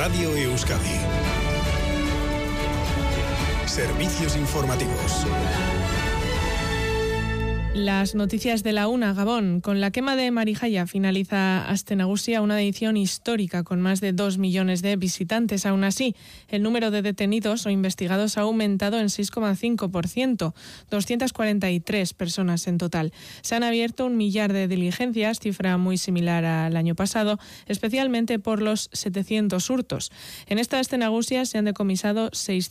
Radio Euskadi. Servicios informativos. Las noticias de la una, Gabón. Con la quema de Marijaia finaliza Aste Nagusia, una edición histórica con más de 2 millones de visitantes. Aún así, el número de detenidos o investigados ha aumentado en 6,5%, 243 personas en total. Se han abierto 1 millar de diligencias, cifra muy similar al año pasado, especialmente por los 700 hurtos. En esta Aste Nagusia se han decomisado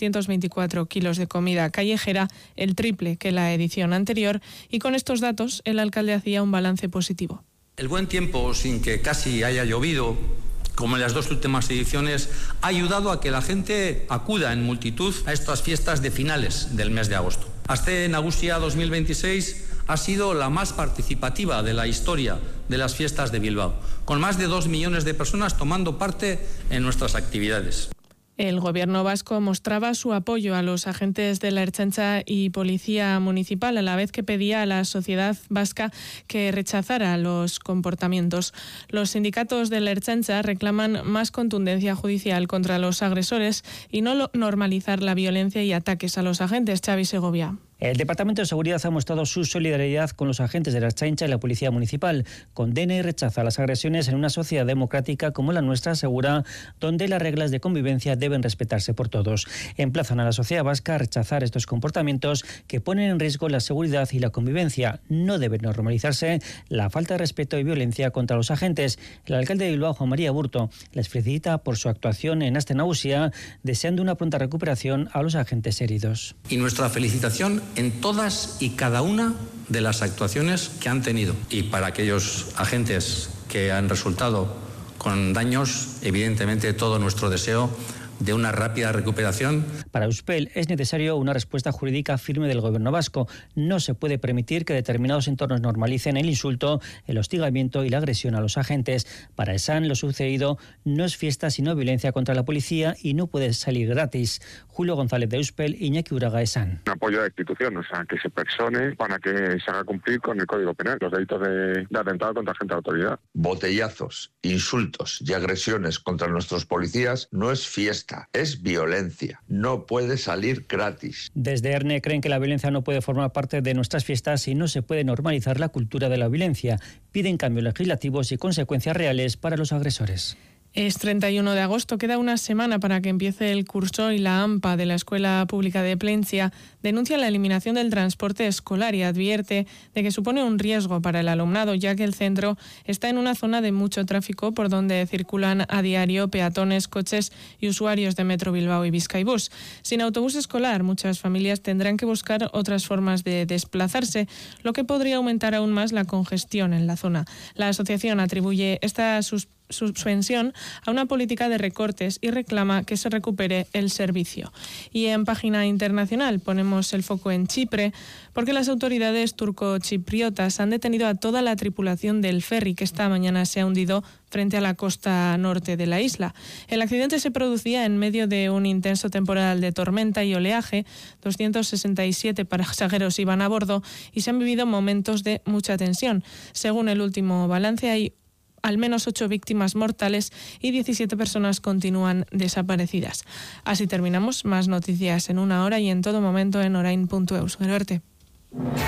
624 kilos de comida callejera, el triple que la edición anterior, y con estos datos, el alcalde hacía un balance positivo. El buen tiempo, sin que casi haya llovido, como en las 2 últimas ediciones, ha ayudado a que la gente acuda en multitud a estas fiestas de finales del mes de agosto. Aste Nagusia 2026 ha sido la más participativa de la historia de las fiestas de Bilbao, con más de 2 millones de personas tomando parte en nuestras actividades. El gobierno vasco mostraba su apoyo a los agentes de la Ertzaintza y Policía Municipal, a la vez que pedía a la sociedad vasca que rechazara los comportamientos. Los sindicatos de la Ertzaintza reclaman más contundencia judicial contra los agresores y no normalizar la violencia y ataques a los agentes. Xavi Segovia. El Departamento de Seguridad ha mostrado su solidaridad con los agentes de la Ertzaintza y la Policía Municipal. Condena y rechaza las agresiones en una sociedad democrática como la nuestra, asegura, donde las reglas de convivencia deben respetarse por todos. Emplazan a la sociedad vasca a rechazar estos comportamientos que ponen en riesgo la seguridad y la convivencia. No debe normalizarse la falta de respeto y violencia contra los agentes. El alcalde de Bilbao, Juan María Burto, les felicita por su actuación en Aste Nagusia, deseando una pronta recuperación a los agentes heridos. Y nuestra felicitación en todas y cada una de las actuaciones que han tenido. Y para aquellos agentes que han resultado con daños, evidentemente todo nuestro deseo de una rápida recuperación. Para Euspel es necesario una respuesta jurídica firme del gobierno vasco. No se puede permitir que determinados entornos normalicen el insulto, el hostigamiento y la agresión a los agentes. Para ESAN, lo sucedido no es fiesta sino violencia contra la policía y no puede salir gratis. Julio González de Euspel, Iñaki Uraga, ESAN. Un apoyo a la institución, o sea, que se persone para que se haga cumplir con el Código Penal los delitos de atentado contra agente de autoridad. Botellazos, insultos y agresiones contra nuestros policías no es fiesta. Es violencia. No puede salir gratis. Desde ERNE creen que la violencia no puede formar parte de nuestras fiestas y no se puede normalizar la cultura de la violencia. Piden cambios legislativos y consecuencias reales para los agresores. Es 31 de agosto, queda una semana para que empiece el curso y la AMPA de la Escuela Pública de Plentzia denuncia la eliminación del transporte escolar y advierte de que supone un riesgo para el alumnado, ya que el centro está en una zona de mucho tráfico por donde circulan a diario peatones, coches y usuarios de Metro Bilbao y Bizkaibus. Sin autobús escolar, muchas familias tendrán que buscar otras formas de desplazarse, lo que podría aumentar aún más la congestión en la zona. La asociación atribuye esta suspensión a una política de recortes y reclama que se recupere el servicio. Y en página internacional ponemos el foco en Chipre porque las autoridades turco-chipriotas han detenido a toda la tripulación del ferry que esta mañana se ha hundido frente a la costa norte de la isla. El accidente se producía en medio de un intenso temporal de tormenta y oleaje. 267 pasajeros iban a bordo y se han vivido momentos de mucha tensión. Según el último balance, hay al menos 8 víctimas mortales y 17 personas continúan desaparecidas. Así terminamos. Más noticias en una hora y en todo momento en orain.eus. Gero arte.